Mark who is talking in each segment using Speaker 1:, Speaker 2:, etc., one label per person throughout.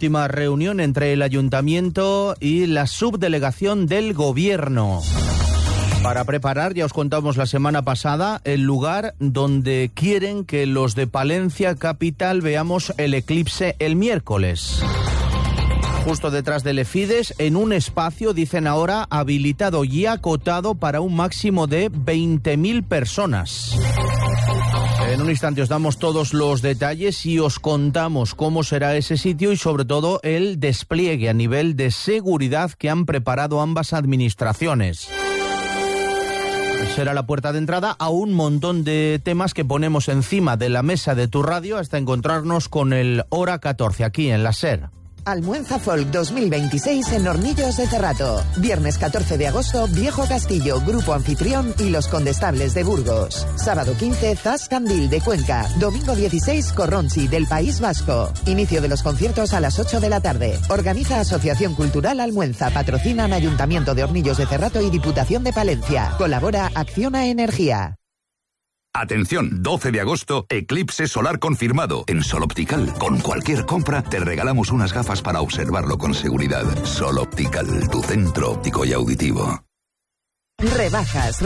Speaker 1: última reunión entre el Ayuntamiento y la subdelegación del Gobierno para preparar, ya os contamos la semana pasada, el lugar donde quieren que los de Palencia Capital veamos el eclipse el miércoles. Justo detrás del Efides, en un espacio, dicen ahora, habilitado y acotado para un máximo de 20.000 personas. En un instante os damos todos los detalles y os contamos cómo será ese sitio y sobre todo el despliegue a nivel de seguridad que han preparado ambas administraciones. Será la puerta de entrada a un montón de temas que ponemos encima de la mesa de tu radio hasta encontrarnos con el Hora 14 aquí en la SER.
Speaker 2: Almuenza Folk 2026 en Hornillos de Cerrato. Viernes 14 de agosto, Viejo Castillo, Grupo Anfitrión y Los Condestables de Burgos. Sábado 15, Zas Candil de Cuenca. Domingo 16, Corronchi del País Vasco. Inicio de los conciertos a las 8 de la tarde. Organiza Asociación Cultural Almuenza. Patrocinan Ayuntamiento de Hornillos de Cerrato y Diputación de Palencia. Colabora Acciona Energía.
Speaker 3: Atención, 12 de agosto, eclipse solar confirmado. En Sol Optical, con cualquier compra, te regalamos unas gafas para observarlo con seguridad. Sol Optical, tu centro óptico y auditivo.
Speaker 2: Rebajas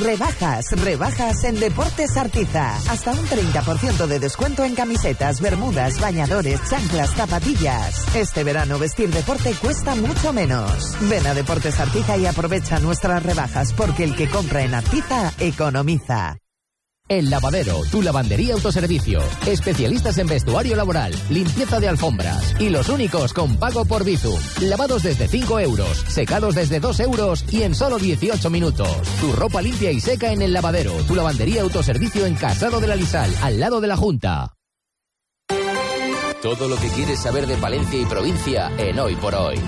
Speaker 2: en Deportes Artiza. Hasta un 30% de descuento en camisetas, bermudas, bañadores, chanclas, zapatillas. Este verano vestir deporte cuesta mucho menos. Ven a Deportes Artiza y aprovecha nuestras rebajas, porque el que compra en Artiza, economiza.
Speaker 4: El Lavadero, tu lavandería autoservicio. Especialistas en vestuario laboral, limpieza de alfombras y los únicos con pago por Bizum. Lavados desde 5 euros, secados desde 2 euros y en solo 18 minutos. Tu ropa limpia y seca en El Lavadero, tu lavandería autoservicio en Casado de la Lisal, al lado de la Junta.
Speaker 5: Todo lo que quieres saber de Palencia y provincia en Hoy por Hoy.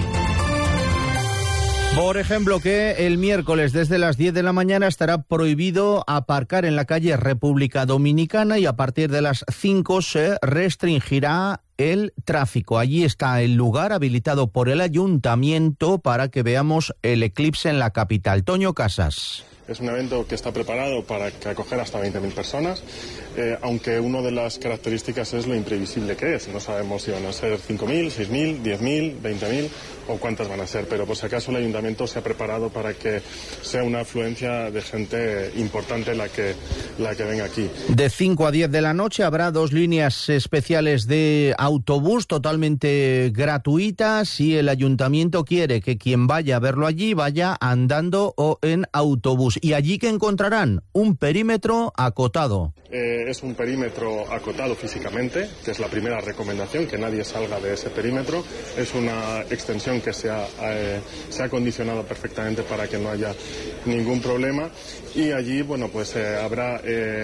Speaker 1: Por ejemplo, que el miércoles desde las 10 de la mañana estará prohibido aparcar en la calle República Dominicana y a partir de las 5 se restringirá el tráfico. Allí está el lugar habilitado por el Ayuntamiento para que veamos el eclipse en la capital. Toño Casas.
Speaker 6: Es un evento que está preparado para acoger hasta 20.000 personas, aunque una de las características es lo imprevisible que es. No sabemos si van a ser 5.000, 6.000, 10.000, 20.000 o cuántas van a ser, pero por si acaso el Ayuntamiento se ha preparado para que sea una afluencia de gente importante la que venga aquí.
Speaker 1: De 5 a 10 de la noche habrá 2 líneas especiales de autobús totalmente gratuitas y el Ayuntamiento quiere que quien vaya a verlo allí vaya andando o en autobús. ¿Y allí qué encontrarán? Un perímetro acotado.
Speaker 6: Es un perímetro acotado físicamente, que es la primera recomendación, que nadie salga de ese perímetro. Es una extensión que se ha acondicionado perfectamente para que no haya ningún problema. Y allí, bueno, pues habrá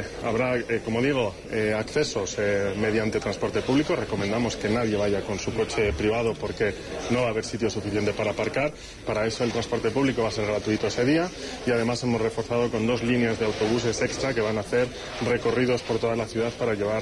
Speaker 6: como digo, accesos mediante transporte público. Recomendamos que nadie vaya con su coche privado porque no va a haber sitio suficiente para aparcar. Para eso el transporte público va a ser gratuito ese día y además hemos reforzado con 2 líneas de autobuses extra que van a hacer recorridos por toda la ciudad para llevar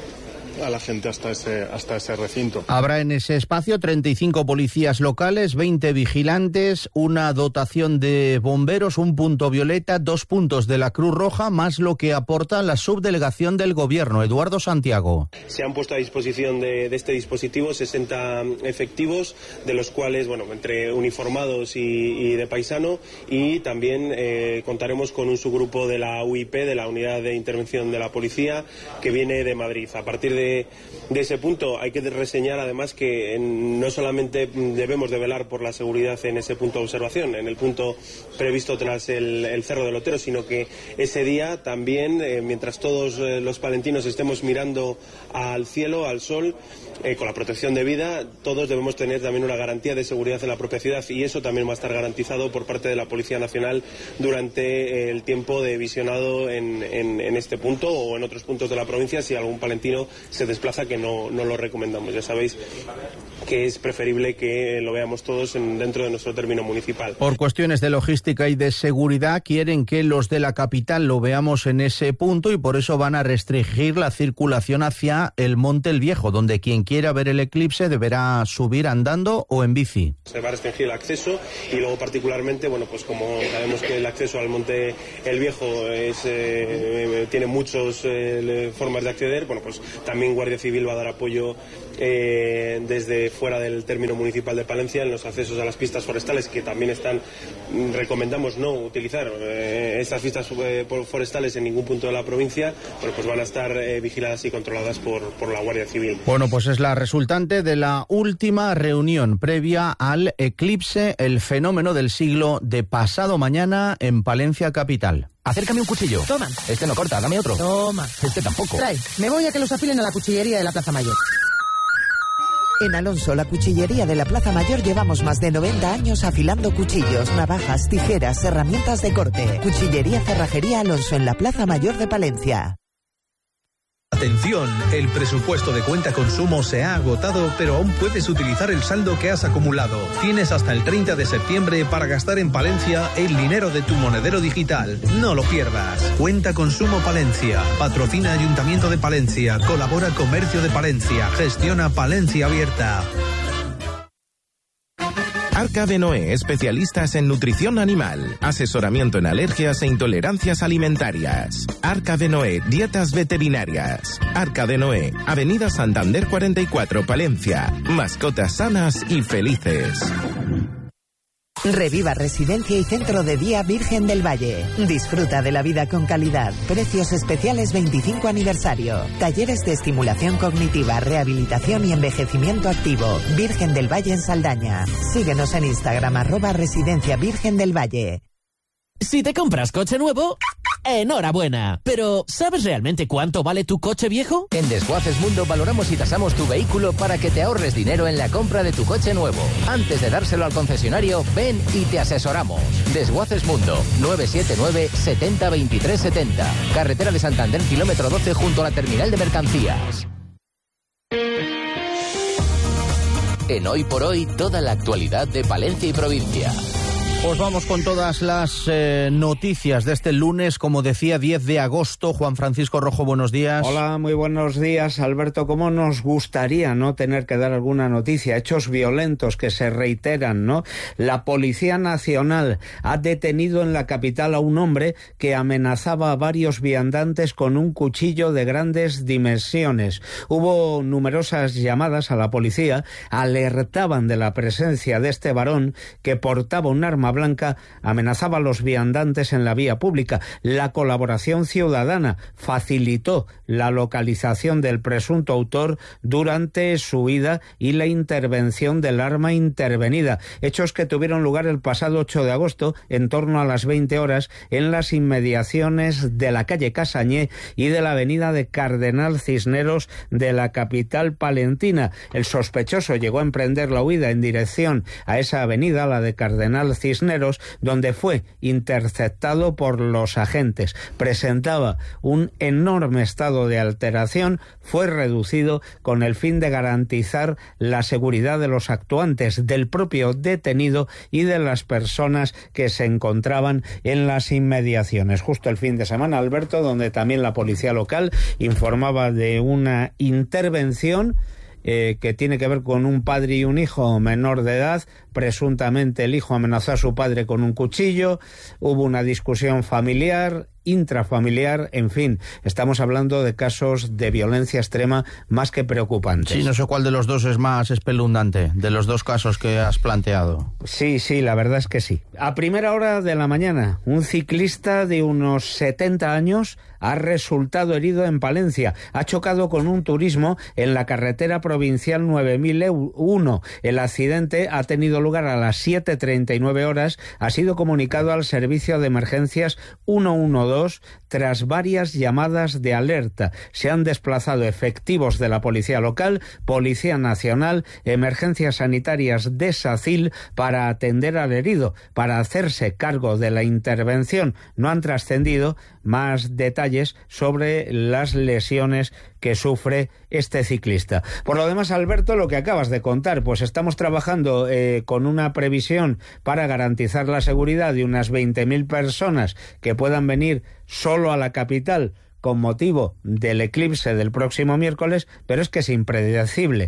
Speaker 6: a la gente hasta ese recinto.
Speaker 1: Habrá en ese espacio 35 policías locales, 20 vigilantes, una dotación de bomberos, un punto violeta, 2 puntos de la Cruz Roja, más lo que aporta la subdelegación del Gobierno. Eduardo Santiago.
Speaker 7: Se han puesto a disposición de este dispositivo 60 efectivos, de los cuales, bueno, entre uniformados y de paisano, y también contaremos con un subgrupo de la UIP, de la Unidad de Intervención de la Policía, que viene de Madrid. A partir de ese punto hay que reseñar además que no solamente debemos de velar por la seguridad en ese punto de observación, en el punto previsto tras el Cerro del Otero, sino que ese día también, mientras todos los palentinos estemos mirando al cielo, al sol, con la protección de vida, todos debemos tener también una garantía de seguridad en la propia ciudad y eso también va a estar garantizado por parte de la Policía Nacional durante el tiempo de visionado en este punto o en otros puntos de la provincia si algún palentino se desplaza, que no lo recomendamos. Ya sabéis que es preferible que lo veamos todos dentro de nuestro término municipal.
Speaker 1: Por cuestiones de logística y de seguridad quieren que los de la capital lo veamos en ese punto y por eso van a restringir la circulación hacia el Monte el Viejo, donde quien quiera ver el eclipse deberá subir andando o en bici.
Speaker 7: Se va a restringir el acceso y luego particularmente, bueno, pues como sabemos que el acceso al Monte el Viejo tiene muchas formas de acceder, bueno, pues también También Guardia Civil va a dar apoyo desde fuera del término municipal de Palencia en los accesos a las pistas forestales, que también recomendamos no utilizar estas pistas forestales en ningún punto de la provincia, pero pues van a estar vigiladas y controladas por la Guardia Civil.
Speaker 1: Bueno, pues es la resultante de la última reunión previa al eclipse, el fenómeno del siglo, de pasado mañana en Palencia capital.
Speaker 4: Acércame un cuchillo.
Speaker 8: Toma.
Speaker 4: Este no corta, dame otro.
Speaker 8: Toma.
Speaker 4: Este tampoco.
Speaker 8: Trae, me voy a que los afilen a la cuchillería de la Plaza Mayor.
Speaker 2: En Alonso, la cuchillería de la Plaza Mayor, llevamos más de 90 años afilando cuchillos, navajas, tijeras, herramientas de corte. Cuchillería Cerrajería Alonso en la Plaza Mayor de Palencia.
Speaker 9: Atención, el presupuesto de cuenta consumo se ha agotado, pero aún puedes utilizar el saldo que has acumulado. Tienes hasta el 30 de septiembre para gastar en Palencia el dinero de tu monedero digital. No lo pierdas. Cuenta consumo Palencia. Patrocina Ayuntamiento de Palencia. Colabora Comercio de Palencia. Gestiona Palencia Abierta.
Speaker 10: Arca de Noé, especialistas en nutrición animal, asesoramiento en alergias e intolerancias alimentarias. Arca de Noé, dietas veterinarias. Arca de Noé, Avenida Santander 44, Palencia. Mascotas sanas y felices.
Speaker 2: Reviva Residencia y Centro de Día Virgen del Valle. Disfruta de la vida con calidad. Precios especiales 25 aniversario. Talleres de estimulación cognitiva, rehabilitación y envejecimiento activo. Virgen del Valle en Saldaña. Síguenos en Instagram @Residencia Virgen del Valle.
Speaker 11: Si te compras coche nuevo, enhorabuena. Pero, ¿sabes realmente cuánto vale tu coche viejo?
Speaker 4: En Desguaces Mundo valoramos y tasamos tu vehículo para que te ahorres dinero en la compra de tu coche nuevo. Antes de dárselo al concesionario, ven y te asesoramos. Desguaces Mundo, 979 70 23 70. Carretera de Santander, kilómetro 12, junto a la terminal de mercancías.
Speaker 5: En Hoy por Hoy, toda la actualidad de Palencia y provincia.
Speaker 1: Pues vamos con todas las noticias de este lunes, como decía, 10 de agosto. Juan Francisco Rojo, buenos días.
Speaker 12: Hola, muy buenos días, Alberto. ¿Cómo nos gustaría no tener que dar alguna noticia? Hechos violentos que se reiteran, ¿no? La Policía Nacional ha detenido en la capital a un hombre que amenazaba a varios viandantes con un cuchillo de grandes dimensiones. Hubo numerosas llamadas a la policía, alertaban de la presencia de este varón que portaba un arma blanca, amenazaba a los viandantes en la vía pública. La colaboración ciudadana facilitó la localización del presunto autor durante su huida y la intervención del arma intervenida. Hechos que tuvieron lugar el pasado 8 de agosto, en torno a las 20 horas, en las inmediaciones de la calle Casañé y de la avenida de Cardenal Cisneros de la capital palentina. El sospechoso llegó a emprender la huida en dirección a esa avenida, la de Cardenal Cisneros, donde fue interceptado por los agentes. Presentaba un enorme estado de alteración, fue reducido con el fin de garantizar la seguridad de los actuantes, del propio detenido y de las personas que se encontraban en las inmediaciones. Justo el fin de semana, Alberto, donde también la policía local informaba de una intervención que tiene que ver con un padre y un hijo menor de edad. Presuntamente el hijo amenazó a su padre con un cuchillo, hubo una discusión familiar, intrafamiliar, en fin, estamos hablando de casos de violencia extrema más que preocupantes.
Speaker 1: Sí, no sé cuál de los dos es más espeluznante, de los dos casos que has planteado.
Speaker 12: Sí, la verdad es que sí. A primera hora de la mañana, un ciclista de unos 70 años ha resultado herido en Palencia. Ha chocado con un turismo en la carretera provincial 9001. El accidente ha tenido lugar a las 7:39 horas. Ha sido comunicado al servicio de emergencias 112 tras varias llamadas de alerta. Se han desplazado efectivos de la Policía Local, Policía Nacional, Emergencias Sanitarias de SACIL para atender al herido, para hacerse cargo de la intervención. No han trascendido más detalles sobre las lesiones que sufre este ciclista. Por lo demás, Alberto, lo que acabas de contar, pues estamos trabajando con una previsión para garantizar la seguridad de unas 20.000 personas que puedan venir solo a la capital con motivo del eclipse del próximo miércoles, pero es que es impredecible.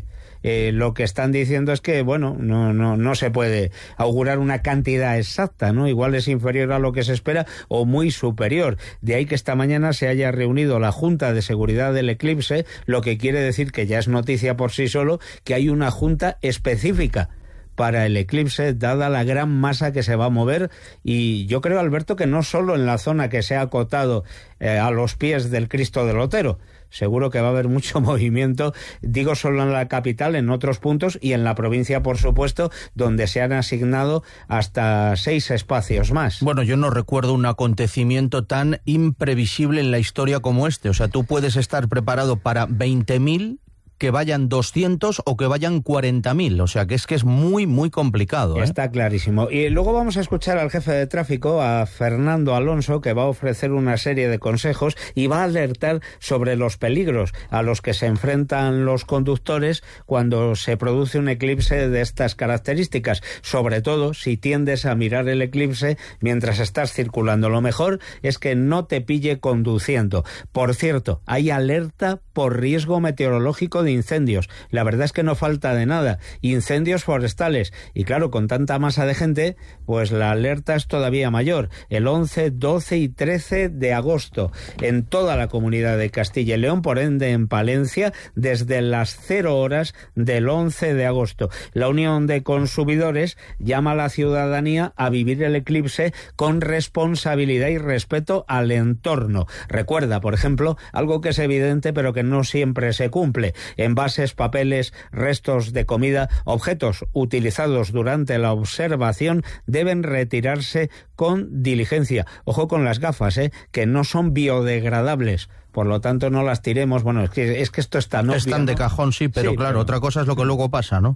Speaker 12: lo que están diciendo es que, bueno, no se puede augurar una cantidad exacta, ¿no? Igual es inferior a lo que se espera o muy superior. De ahí que esta mañana se haya reunido la Junta de Seguridad del Eclipse, lo que quiere decir que ya es noticia por sí solo que hay una junta específica para el eclipse, dada la gran masa que se va a mover. Y yo creo, Alberto, que no solo en la zona que se ha acotado a los pies del Cristo del Otero. Seguro que va a haber mucho movimiento, digo solo en la capital, en otros puntos y en la provincia, por supuesto, donde se han asignado hasta 6 espacios más.
Speaker 1: Bueno, yo no recuerdo un acontecimiento tan imprevisible en la historia como este. O sea, tú puedes estar preparado para 20.000, que vayan 200 o que vayan 40.000. O sea, que es muy, muy complicado, ¿eh?
Speaker 12: Está clarísimo. Y luego vamos a escuchar al jefe de tráfico, a Fernando Alonso, que va a ofrecer una serie de consejos y va a alertar sobre los peligros a los que se enfrentan los conductores cuando se produce un eclipse de estas características. Sobre todo, si tiendes a mirar el eclipse mientras estás circulando. Lo mejor es que no te pille conduciendo. Por cierto, hay alerta por riesgo meteorológico de incendios. La verdad es que no falta de nada. Incendios forestales. Y claro, con tanta masa de gente, pues la alerta es todavía mayor. El 11, 12 y 13 de agosto en toda la comunidad de Castilla y León, por ende en Palencia, desde las 0 horas del 11 de agosto. La Unión de Consumidores llama a la ciudadanía a vivir el eclipse con responsabilidad y respeto al entorno. Recuerda, por ejemplo, algo que es evidente pero que no siempre se cumple: envases, papeles, restos de comida, objetos utilizados durante la observación deben retirarse con diligencia. Ojo con las gafas, que no son biodegradables. Por lo tanto, no las tiremos. Bueno, es que esto está obvio,
Speaker 1: están de cajón, sí, pero claro, otra cosa es lo que luego pasa, ¿no?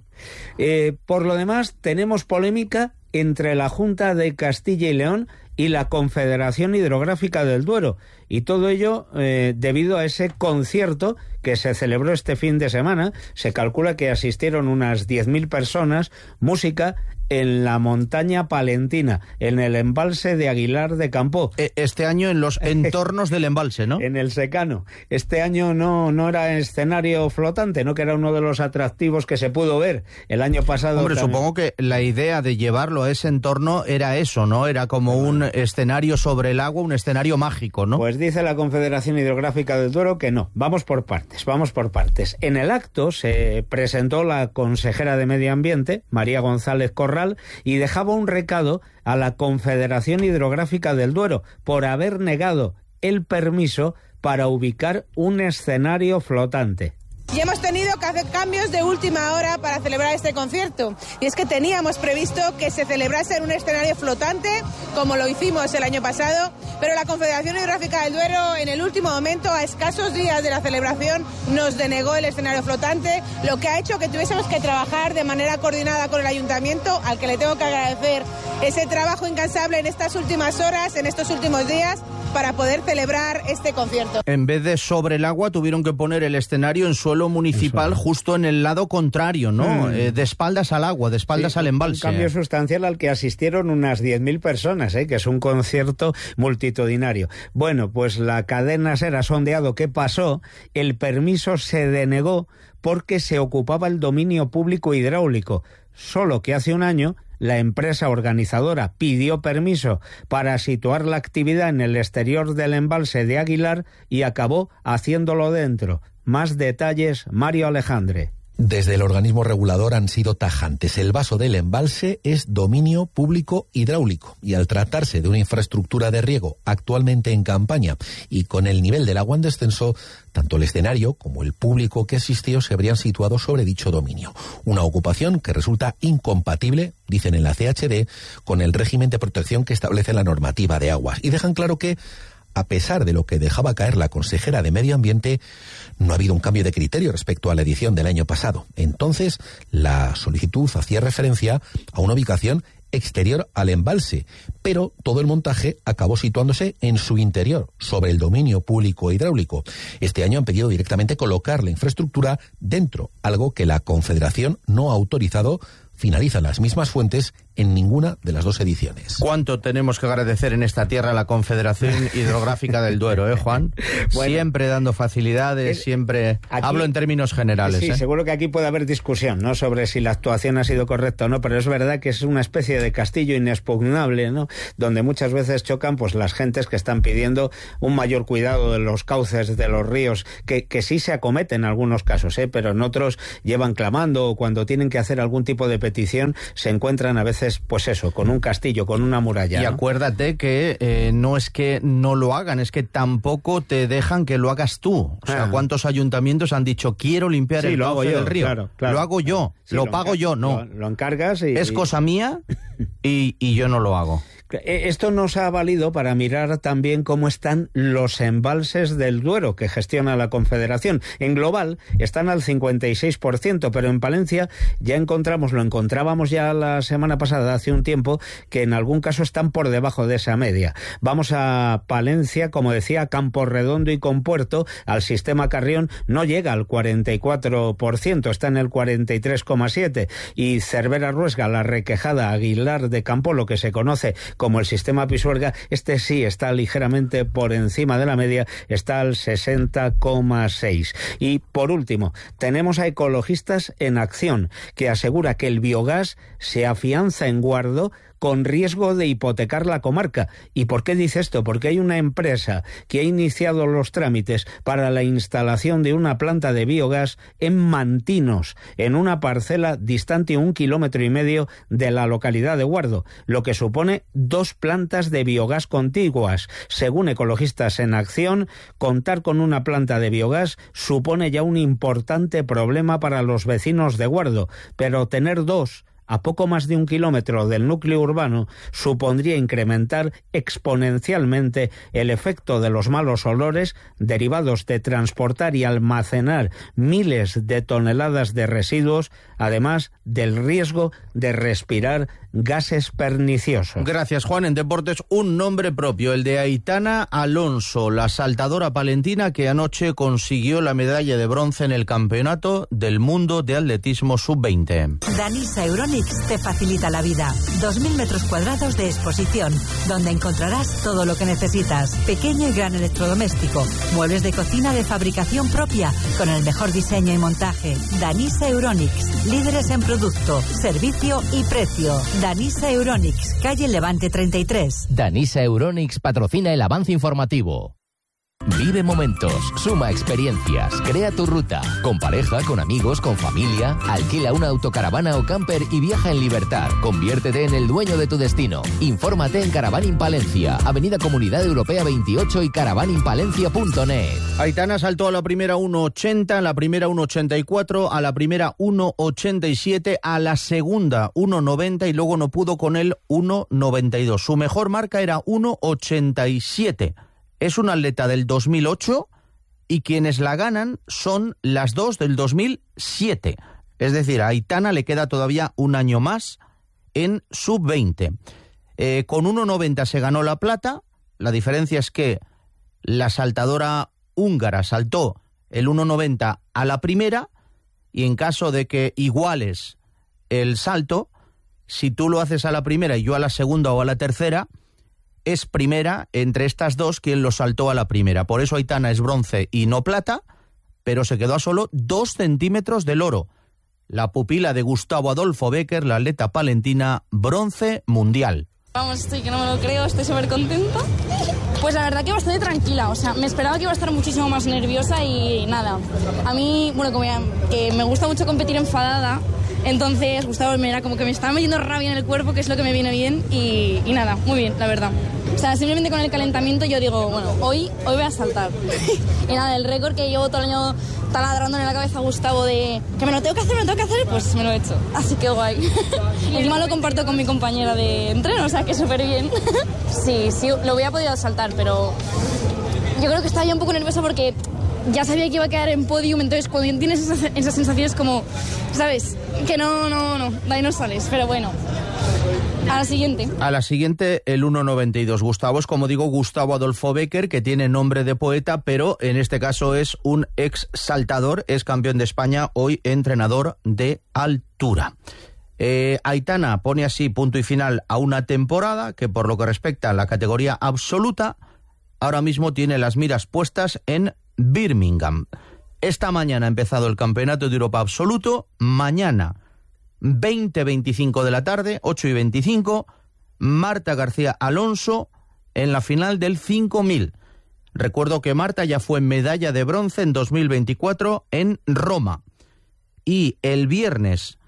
Speaker 12: Por lo demás, tenemos polémica entre la Junta de Castilla y León y la Confederación Hidrográfica del Duero. Y todo ello debido a ese concierto que se celebró este fin de semana. Se calcula que asistieron unas 10.000 personas, música en la montaña palentina, en el embalse de Aguilar de Campoo.
Speaker 1: Este año en los entornos del embalse, ¿no?
Speaker 12: En el secano. Este año no era escenario flotante, ¿no? Que era uno de los atractivos que se pudo ver el año pasado.
Speaker 1: Hombre,
Speaker 12: también.
Speaker 1: Supongo que la idea de llevarlo a ese entorno era eso, ¿no? Era como un escenario sobre el agua, un escenario mágico, ¿no?
Speaker 12: Pues dice la Confederación Hidrográfica del Duero que no. Vamos por partes. En el acto se presentó la consejera de Medio Ambiente, María González Corral, y dejaba un recado a la Confederación Hidrográfica del Duero por haber negado el permiso para ubicar un escenario flotante.
Speaker 13: Y hemos tenido que hacer cambios de última hora para celebrar este concierto. Y es que teníamos previsto que se celebrase en un escenario flotante, como lo hicimos el año pasado, pero la Confederación Hidrográfica del Duero, en el último momento, a escasos días de la celebración, nos denegó el escenario flotante, lo que ha hecho que tuviésemos que trabajar de manera coordinada con el Ayuntamiento, al que le tengo que agradecer ese trabajo incansable en estas últimas horas, en estos últimos días, para poder celebrar este concierto.
Speaker 1: En vez de sobre el agua, tuvieron que poner el escenario en suelo municipal, justo en el lado contrario, ¿no? De espaldas al agua, de espaldas al embalse.
Speaker 12: Un cambio sustancial al que asistieron unas 10.000 personas, que es un concierto multitudinario. Bueno, pues la cadena SER ha sondeado qué pasó. El permiso se denegó porque se ocupaba el dominio público hidráulico. Solo que hace un año la empresa organizadora pidió permiso para situar la actividad en el exterior del embalse de Aguilar y acabó haciéndolo dentro. Más detalles, Mario Alejandre.
Speaker 14: Desde el organismo regulador han sido tajantes. El vaso del embalse es dominio público hidráulico y al tratarse de una infraestructura de riego actualmente en campaña y con el nivel del agua en descenso, tanto el escenario como el público que asistió se habrían situado sobre dicho dominio. Una ocupación que resulta incompatible, dicen en la CHD, con el régimen de protección que establece la normativa de aguas. Y dejan claro que, a pesar de lo que dejaba caer la consejera de Medio Ambiente, no ha habido un cambio de criterio respecto a la edición del año pasado. Entonces, la solicitud hacía referencia a una ubicación exterior al embalse, pero todo el montaje acabó situándose en su interior, sobre el dominio público hidráulico. Este año han pedido directamente colocar la infraestructura dentro, algo que la Confederación no ha autorizado finalizan las mismas fuentes en ninguna de las dos ediciones.
Speaker 1: ¿Cuánto tenemos que agradecer en esta tierra a la Confederación Hidrográfica del Duero, Juan? Bueno, siempre dando facilidades, siempre... Aquí, hablo en términos generales.
Speaker 12: Sí, seguro que aquí puede haber discusión, ¿no?, sobre si la actuación ha sido correcta o no, pero es verdad que es una especie de castillo inexpugnable, ¿no?, donde muchas veces chocan pues las gentes que están pidiendo un mayor cuidado de los cauces de los ríos, que sí se acometen en algunos casos, pero en otros llevan clamando, o cuando tienen que hacer algún tipo de petición se encuentran a veces, pues eso, con un castillo, con una muralla.
Speaker 1: Y
Speaker 12: ¿no?
Speaker 1: Acuérdate que no es que no lo hagan, es que tampoco te dejan que lo hagas tú. O sea, ¿cuántos ayuntamientos han dicho, quiero limpiar el cauce del río? Claro. Lo hago yo, lo pago yo, no.
Speaker 12: Lo encargas y...
Speaker 1: Es cosa mía y yo no lo hago.
Speaker 12: Esto nos ha valido para mirar también cómo están los embalses del Duero que gestiona la Confederación. En global están al 56%, pero en Palencia ya lo encontrábamos ya la semana pasada, hace un tiempo, que en algún caso están por debajo de esa media. Vamos a Palencia, como decía, Camporredondo y Compuerto, al sistema Carrión no llega al 44%, está en el 43,7%, y Cervera Ruesga, La Requejada, Aguilar de Campo, lo que se conoce como el sistema Pisuerga, este sí está ligeramente por encima de la media, está al 60,6%. Y por último, tenemos a Ecologistas en Acción, que asegura que el biogás se afianza en Guardo con riesgo de hipotecar la comarca. ¿Y por qué dice esto? Porque hay una empresa que ha iniciado los trámites para la instalación de una planta de biogás en Mantinos, en una parcela distante 1,5 kilómetros de la localidad de Guardo, lo que supone 2 plantas de biogás contiguas. Según Ecologistas en Acción, contar con una planta de biogás supone ya un importante problema para los vecinos de Guardo, pero tener 2 a poco más de 1 kilómetro del núcleo urbano supondría incrementar exponencialmente el efecto de los malos olores derivados de transportar y almacenar miles de toneladas de residuos, además del riesgo de respirar gases perniciosos.
Speaker 1: Gracias, Juan. En deportes, un nombre propio, el de Aitana Alonso, la saltadora palentina que anoche consiguió la medalla de bronce en el Campeonato del Mundo de Atletismo Sub-20.
Speaker 15: Danisa Euronics te facilita la vida. 2.000 metros cuadrados de exposición, donde encontrarás todo lo que necesitas. Pequeño y gran electrodoméstico, muebles de cocina de fabricación propia, con el mejor diseño y montaje. Danisa Euronics, líderes en producto, servicio y precio. Danisa Euronics, calle Levante 33.
Speaker 4: Danisa Euronics patrocina el avance informativo. Vive momentos, suma experiencias, crea tu ruta. Con pareja, con amigos, con familia. Alquila una autocaravana o camper y viaja en libertad. Conviértete en el dueño de tu destino. Infórmate en Caravaning Palencia, Avenida Comunidad Europea 28 y caravaningpalencia.net.
Speaker 1: Aitana saltó a la primera 1.80, a la primera 1.84, a la primera 1.87, a la segunda 1.90 y luego no pudo con el 1.92. Su mejor marca era 1.87. Es una atleta del 2008 y quienes la ganan son las dos del 2007. Es decir, a Aitana le queda todavía un año más en sub-20. Con 1.90 se ganó la plata. La diferencia es que la saltadora húngara saltó el 1.90 a la primera y en caso de que iguales el salto, si tú lo haces a la primera y yo a la segunda o a la tercera, es primera entre estas dos quien lo saltó a la primera. Por eso Aitana es bronce y no plata, pero se quedó a solo 2 centímetros del oro. La pupila de Gustavo Adolfo Béquer, la atleta palentina, bronce mundial.
Speaker 16: Vamos, estoy que no me lo creo, estoy súper contenta. Pues la verdad que bastante tranquila, o sea, me esperaba que iba a estar muchísimo más nerviosa y nada. A mí, bueno, como que me gusta mucho competir enfadada, entonces Gustavo era como que me estaba metiendo rabia en el cuerpo, que es lo que me viene bien, y nada, muy bien, la verdad. O sea, simplemente con el calentamiento yo digo, bueno, hoy voy a saltar. Y nada, el récord que llevo todo el año taladrándole en la cabeza a Gustavo de que me lo tengo que hacer, pues me lo he hecho. Así que guay. Encima lo comparto con mi compañera de entreno, o sea que súper bien. Sí, lo hubiera podido saltar, pero yo creo que estaba ya un poco nerviosa porque ya sabía que iba a quedar en podium, entonces cuando tienes esas sensaciones como, ¿sabes? Que no, de ahí no sales, pero bueno. A la siguiente,
Speaker 1: el 1.92. Gustavo es, como digo, Gustavo Adolfo Béquer, que tiene nombre de poeta, pero en este caso es un ex saltador, es campeón de España, hoy entrenador de altura. Aitana pone así punto y final a una temporada que, por lo que respecta a la categoría absoluta, ahora mismo tiene las miras puestas en Birmingham. Esta mañana ha empezado el Campeonato de Europa Absoluto. Mañana, 20:25 de la tarde, 8:25, Marta García Alonso en la final del 5000. Recuerdo que Marta ya fue medalla de bronce en 2024 en Roma. Y el viernes,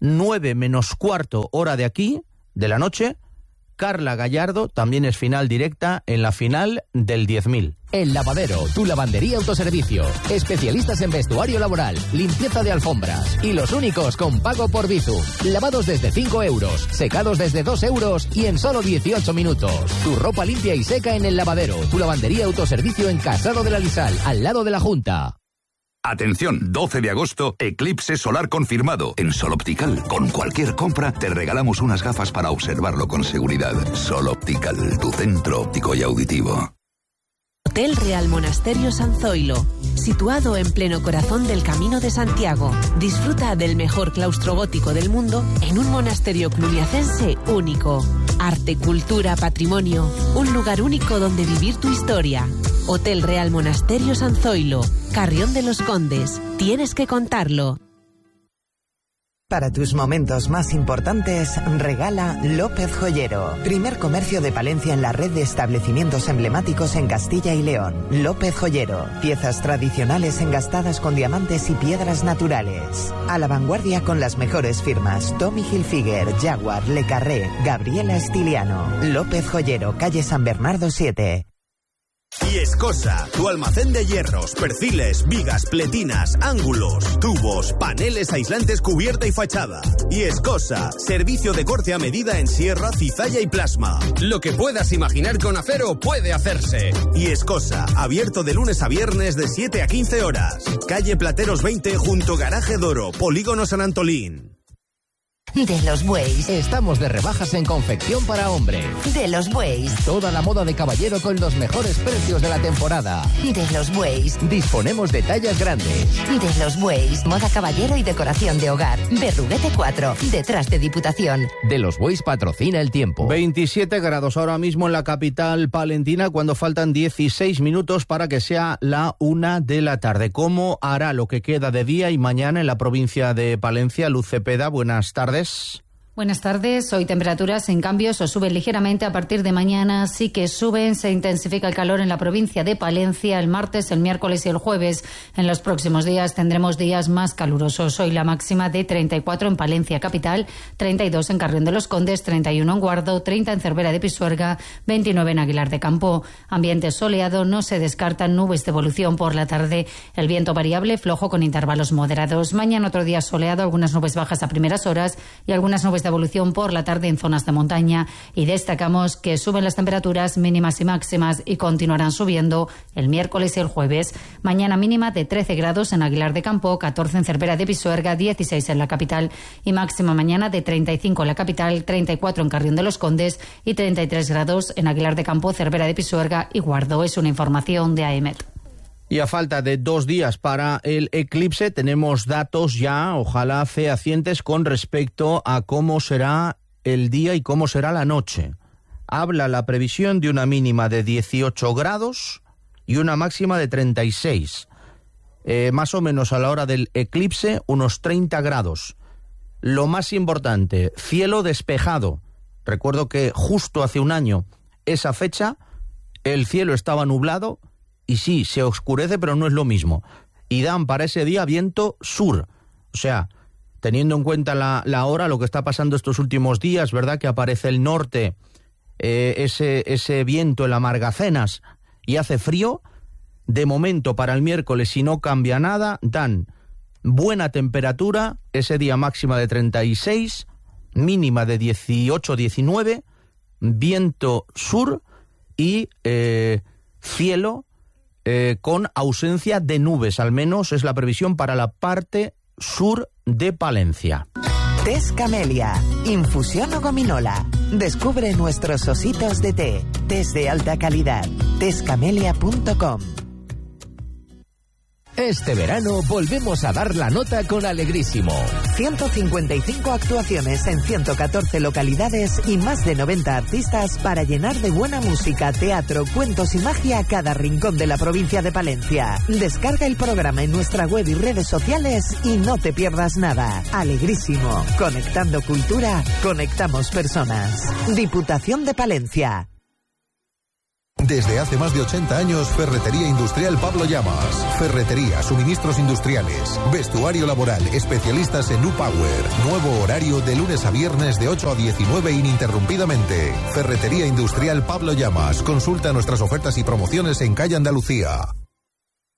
Speaker 1: 9:15 hora de aquí, de la noche, Carla Gallardo también es final directa en la final del 10.000.
Speaker 4: El Lavadero, tu lavandería autoservicio. Especialistas en vestuario laboral, limpieza de alfombras y los únicos con pago por Bizum. Lavados desde 5 euros, secados desde 2 euros y en solo 18 minutos. Tu ropa limpia y seca en El Lavadero, tu lavandería autoservicio en Casado de la Lisal, al lado de la Junta.
Speaker 3: Atención, 12 de agosto, eclipse solar confirmado. En Sol Optical, con cualquier compra, te regalamos unas gafas para observarlo con seguridad. Sol Optical, tu centro óptico y auditivo.
Speaker 17: Hotel Real Monasterio San Zoilo, situado en pleno corazón del Camino de Santiago. Disfruta del mejor claustro gótico del mundo en un monasterio cluniacense único. Arte, cultura, patrimonio, un lugar único donde vivir tu historia. Hotel Real Monasterio San Zoilo, Carrión de los Condes. Tienes que contarlo.
Speaker 2: Para tus momentos más importantes, regala López Joyero. Primer comercio de Palencia en la red de establecimientos emblemáticos en Castilla y León. López Joyero. Piezas tradicionales engastadas con diamantes y piedras naturales. A la vanguardia con las mejores firmas: Tommy Hilfiger, Jaguar, Le Carré, Gabriela Estiliano. López Joyero, calle San Bernardo 7.
Speaker 18: Y Escosa, tu almacén de hierros, perfiles, vigas, pletinas, ángulos, tubos, paneles aislantes, cubierta y fachada. Y Escosa, servicio de corte a medida en sierra, cizalla y plasma. Lo que puedas imaginar con acero puede hacerse. Y Escosa, abierto de lunes a viernes de 7 a 15 horas. Calle Plateros 20 junto Garaje Doro, Polígono San Antolín.
Speaker 4: De los Bueyes. Estamos de rebajas en confección para hombre.
Speaker 17: De los Bueyes.
Speaker 4: Toda la moda de caballero con los mejores precios de la temporada.
Speaker 17: De los Bueyes.
Speaker 4: Disponemos de tallas grandes.
Speaker 17: De los Bueyes. Moda caballero y decoración de hogar. Berruguete 4, detrás de Diputación.
Speaker 4: De los Bueyes patrocina el tiempo.
Speaker 1: 27 grados ahora mismo en la capital palentina, cuando faltan 16 minutos para que sea la 1 de la tarde. ¿Cómo hará lo que queda de día y mañana en la provincia de Palencia? Luz Cepeda, buenas tardes.
Speaker 19: Buenas tardes. Hoy temperaturas en cambios o suben ligeramente. A partir de mañana sí que suben. Se intensifica el calor en la provincia de Palencia el martes, el miércoles y el jueves. En los próximos días tendremos días más calurosos. Hoy la máxima de 34 en Palencia capital, 32 en Carrión de los Condes, 31 en Guardo, 30 en Cervera de Pisuerga, 29 en Aguilar de Campo. Ambiente soleado, no se descartan nubes de evolución por la tarde. El viento variable, flojo con intervalos moderados. Mañana otro día soleado, algunas nubes bajas a primeras horas y algunas nubes de evolución por la tarde en zonas de montaña, y destacamos que suben las temperaturas mínimas y máximas y continuarán subiendo el miércoles y el jueves. Mañana mínima de 13 grados en Aguilar de Campo, 14 en Cervera de Pisuerga, 16 en la capital, y máxima mañana de 35 en la capital, 34 en Carrión de los Condes y 33 grados en Aguilar de Campo, Cervera de Pisuerga y Guardo. Es una información de AEMET.
Speaker 1: Y a falta de 2 días para el eclipse, tenemos datos ya, ojalá fehacientes, con respecto a cómo será el día y cómo será la noche. Habla la previsión de una mínima de 18 grados y una máxima de 36. Más o menos a la hora del eclipse, unos 30 grados. Lo más importante, cielo despejado. Recuerdo que justo hace un año, esa fecha, el cielo estaba nublado. Y sí, se oscurece, pero no es lo mismo. Y dan para ese día viento sur. O sea, teniendo en cuenta la hora, lo que está pasando estos últimos días, ¿verdad? Que aparece el norte, ese viento en las Margacenas y hace frío. De momento, para el miércoles, si no cambia nada, dan buena temperatura. Ese día máxima de 36, mínima de 18-19, viento sur y cielo con ausencia de nubes, al menos es la previsión para la parte sur de Palencia.
Speaker 2: Tés Camelia, infusión o gominola. Descubre nuestros ositos de té, tés de alta calidad. Tescamelia.com.
Speaker 4: Este verano volvemos a dar la nota con Alegrísimo.
Speaker 2: 155 actuaciones en 114 localidades y más de 90 artistas para llenar de buena música, teatro, cuentos y magia cada rincón de la provincia de Palencia. Descarga el programa en nuestra web y redes sociales y no te pierdas nada. Alegrísimo. Conectando cultura, conectamos personas. Diputación de Palencia.
Speaker 20: Desde hace más de 80 años, Ferretería Industrial Pablo Llamas. Ferretería, suministros industriales, vestuario laboral, especialistas en U-Power. Nuevo horario de lunes a viernes de 8 a 19 ininterrumpidamente. Ferretería Industrial Pablo Llamas. Consulta nuestras ofertas y promociones en calle Andalucía.